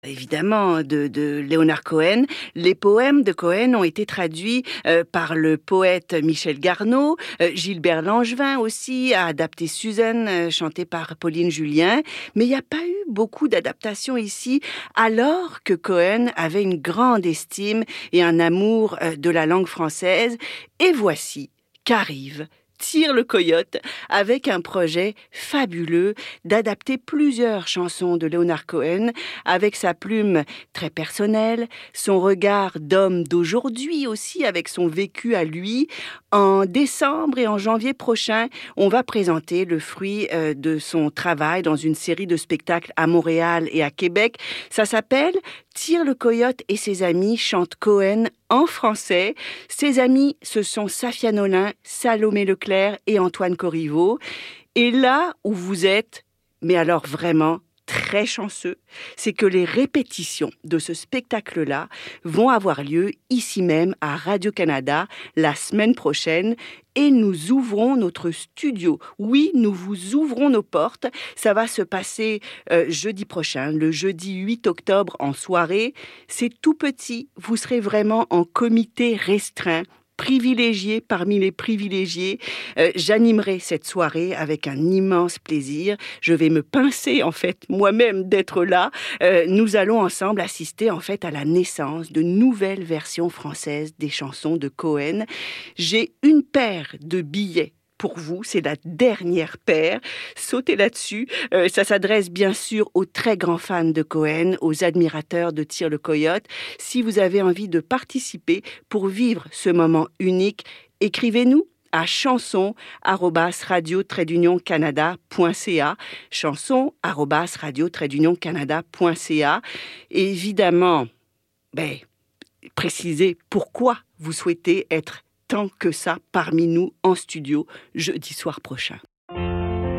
évidemment, de Léonard Cohen. Les poèmes de Cohen ont été traduits par le poète Michel Garneau. Gilbert Langevin aussi a adapté Suzanne, chantée par Pauline Julien. Mais il n'y a pas eu beaucoup d'adaptations ici, alors que Cohen avait une grande estime et un amour de la langue française. Et voici qu'arrive Tire le Coyote avec un projet fabuleux d'adapter plusieurs chansons de Léonard Cohen avec sa plume très personnelle, son regard d'homme d'aujourd'hui aussi avec son vécu à lui. En décembre et en janvier prochain, on va présenter le fruit de son travail dans une série de spectacles à Montréal et à Québec. Ça s'appelle Tire le Coyote et ses amis chantent Cohen en français. Ses amis, ce sont Safia Nolin, Salomé Leclerc et Antoine Corriveau. Et là où vous êtes, mais alors vraiment très chanceux, c'est que les répétitions de ce spectacle-là vont avoir lieu ici même à Radio-Canada la semaine prochaine et nous ouvrons notre studio. Oui, nous vous ouvrons nos portes. Ça va se passer jeudi prochain, le jeudi 8 octobre en soirée. C'est tout petit, vous serez vraiment en comité restreint, privilégié parmi les privilégiés. J'animerai cette soirée avec un immense plaisir. Je vais me pincer en fait moi-même d'être là. Nous allons ensemble assister en fait à la naissance de nouvelles versions françaises des chansons de Cohen. J'ai une paire de billets pour vous, c'est la dernière paire. Sautez là-dessus. Ça s'adresse bien sûr aux très grands fans de Cohen, aux admirateurs de Tire le Coyote. Si vous avez envie de participer pour vivre ce moment unique, écrivez-nous à chanson@radio-canada.ca chanson@radio-canada.ca. Évidemment, précisez pourquoi vous souhaitez être tant que ça parmi nous en studio jeudi soir prochain.